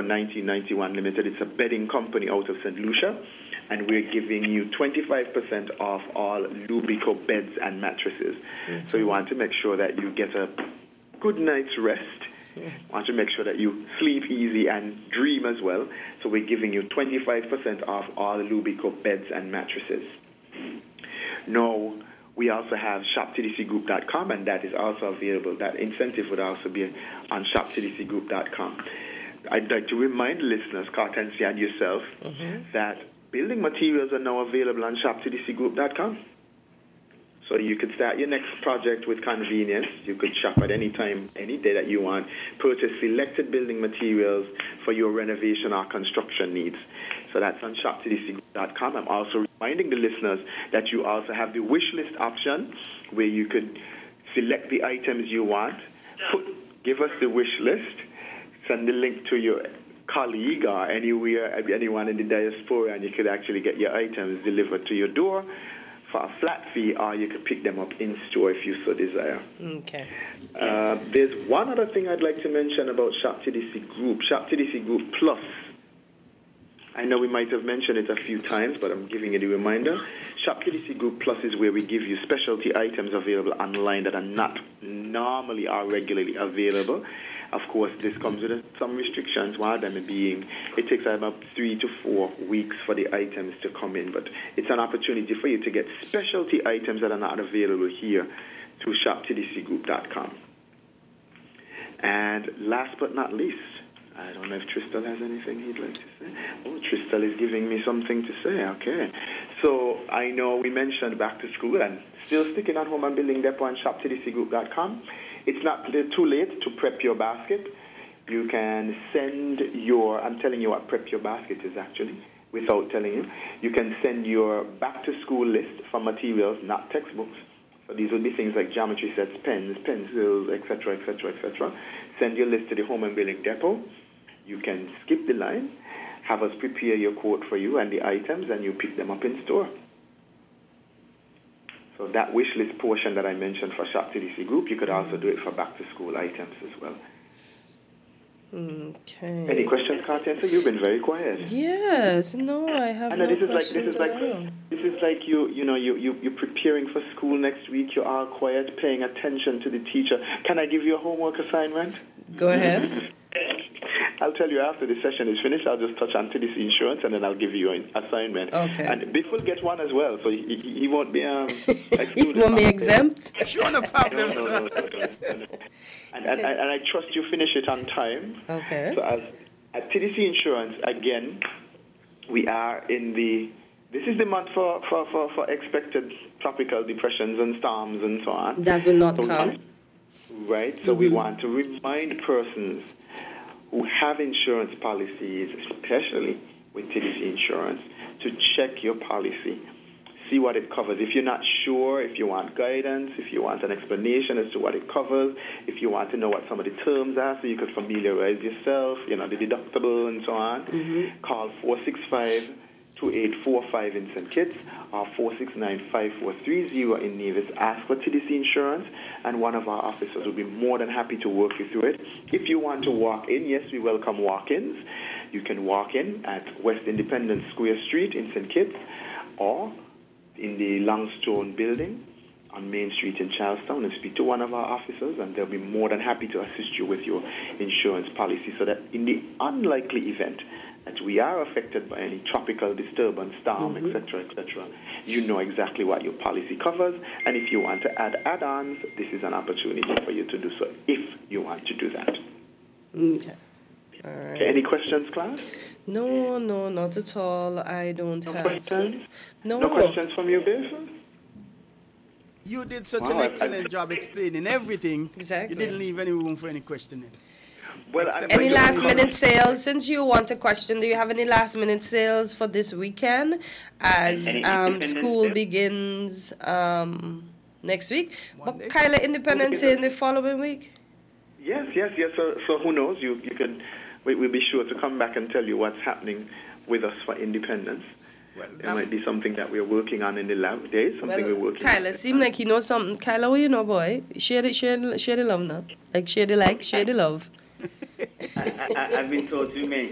1991 Limited. It's a bedding company out of St. Lucia, and we're giving you 25% off all Lubico beds and mattresses. Mm-hmm. So we want to make sure that you get a good night's rest. Want to make sure that you sleep easy and dream as well. So we're giving you 25% off all Lubico beds and mattresses. Now, we also have shoptdcgroup.com, and that is also available. That incentive would also be on shoptdcgroup.com. I'd like to remind listeners, Cartensi and yourself, that building materials are now available on shoptdcgroup.com. So you could start your next project with convenience. You could shop at any time, any day that you want. Purchase selected building materials for your renovation or construction needs. So that's on shoptdcgroup.com. I'm also reminding the listeners that you also have the wish list option where you could select the items you want, give us the wish list, send the link to your colleague or anyone in the diaspora, and you could actually get your items delivered to your door for a flat fee, or you could pick them up in store if you so desire. Okay. There's one other thing I'd like to mention about Shop TDC Group. Shop TDC Group Plus. I know we might have mentioned it a few times, but I'm giving you the reminder. Shop TDC Group Plus is where we give you specialty items available online that are not normally or regularly available. Of course, this comes with some restrictions, one of them being it takes about 3 to 4 weeks for the items to come in, but it's an opportunity for you to get specialty items that are not available here through shoptdcgroup.com. And last but not least, I don't know if Tristel has anything he'd like to say. Oh, Tristel is giving me something to say. Okay. So I know we mentioned back to school and still sticking on Home and Building Depot and shoptdcgroup.com. It's not too late to prep your basket. You can send I'm telling you what prep your basket is actually, without telling you. You can send your back-to-school list for materials, not textbooks. So these would be things like geometry sets, pens, pencils, etc., etc., etc. Send your list to the Home and Building Depot. You can skip the line, have us prepare your quote for you and the items, and you pick them up in store. So that wish list portion that I mentioned for Shop TDC Group, you could also do it for back-to-school items as well. Okay. Any questions, Carten? So you've been very quiet. Yes. No, I have no questions at all. This is like you're preparing for school next week. You're all quiet, paying attention to the teacher. Can I give you a homework assignment? Go ahead. I'll tell you after the session is finished. I'll just touch on to this insurance, and then I'll give you an assignment. Okay. And Biff will get one as well, so he won't be he won't be exempt. Sure, no problem. No. And I trust you finish it on time. Okay. So at TDC Insurance, again, we are this is the month for expected tropical depressions and storms and so on. That will not come. Right. So we want to remind persons who have insurance policies, especially with TDC Insurance, to check your policy, see what it covers. If you're not sure, if you want guidance, if you want an explanation as to what it covers, if you want to know what some of the terms are so you can familiarize yourself, the deductible and so on, call 465-2845 in St. Kitts or 469-5430 in Nevis. Ask for TDC Insurance, and one of our officers will be more than happy to work you through it. If you want to walk in, yes, we welcome walk-ins. You can walk in at West Independence Square Street in St. Kitts or in the Longstone Building on Main Street in Charlestown and speak to one of our officers, and they'll be more than happy to assist you with your insurance policy so that in the unlikely event that we are affected by any tropical disturbance, storm, etc., you know exactly what your policy covers, and if you want to add add-ons, this is an opportunity for you to do so if you want to do that. Okay. All right. Okay, any questions, class? No, not at all. I don't have questions. No questions from you, Biff? You did such an excellent job explaining everything. Exactly. You didn't leave any room for any questioning. Well, any last-minute sales? Since you want a question, do you have any last-minute sales for this weekend as school begins next week? But Kyla, Independence Day in the following week? Yes. So who knows? We'll be sure to come back and tell you what's happening with us for Independence. Well, there might be something that we're working on in the lab. There is something we're working on. Kyla, seem like you know something. Kyla, what you know, boy? Share the love now. Like, share the love. I've been told to make